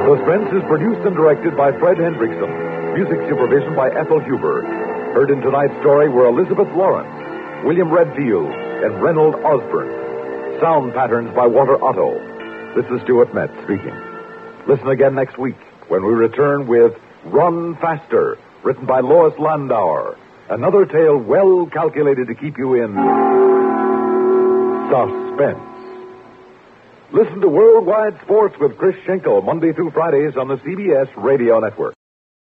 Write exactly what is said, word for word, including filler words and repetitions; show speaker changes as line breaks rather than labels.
Suspense is produced and directed by Fred Hendrickson. Music supervision by Ethel Huber. Heard in tonight's story were Elizabeth Lawrence, William Redfield, and Reynold Osborne. Sound patterns by Walter Otto. This is Stuart Metz speaking. Listen again next week when we return with Run Faster, written by Lois Landauer. Another tale well calculated to keep you in suspense. Listen to Worldwide Sports with Chris Schenkel Monday through Fridays on the C B S Radio Network.